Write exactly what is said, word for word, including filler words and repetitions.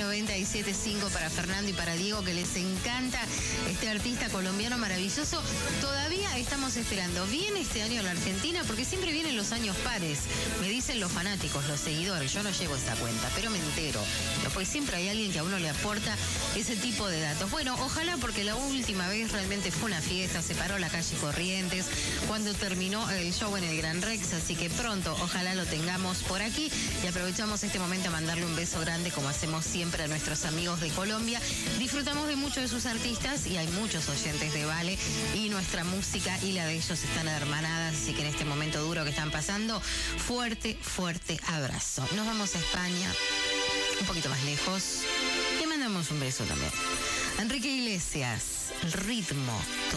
noventa y siete punto cinco para Fernando y para Diego, que les encanta este artista colombiano maravilloso. Todavía estamos esperando. Viene este año a la Argentina porque siempre vienen los años pares. Me dicen los fanáticos, los seguidores. Yo no llevo esta cuenta, pero me entero. Pues siempre hay alguien que a uno le aporta ese tipo de datos. Bueno, ojalá, porque la última vez realmente fue una fiesta. Se paró la calle Corrientes cuando terminó el show en el Gran Rex. Así que pronto, ojalá lo tengamos por aquí. Y aprovechamos este momento a mandarle un beso grande, como hacemos siempre, a nuestros amigos de Colombia. Disfrutamos de muchos de sus artistas y hay muchos oyentes de Vale, y nuestra música y la de ellos están hermanadas, así que en este momento duro que están pasando, fuerte, fuerte abrazo. Nos vamos a España, un poquito más lejos, y mandamos un beso también. Enrique Iglesias, El Ritmo.